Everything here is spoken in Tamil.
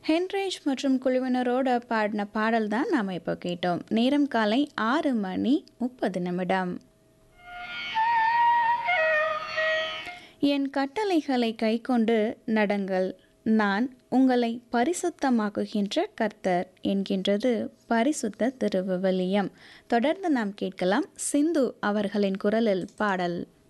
ஹென்ரேஜ் மற்றும் குழுவினரோட பாடின பாடல் தான் நாம் இப்போ கேட்டோம். நேரம் காலை 6:30. என் கட்டளைகளை கைக்கொண்டு நடங்கள், நான் உங்களை பரிசுத்தமாக்குகின்ற கர்த்தர் என்கின்றது பரிசுத்த திருவிவிலியம். தொடர்ந்து நாம் கேட்கலாம் சிந்து அவர்களின் குரலில் பாடல்.